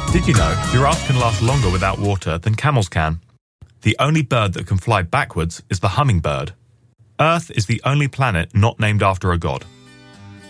Did you know giraffes can last longer without water than camels can? The only bird that can fly backwards is the hummingbird. Earth is the only planet not named after a god.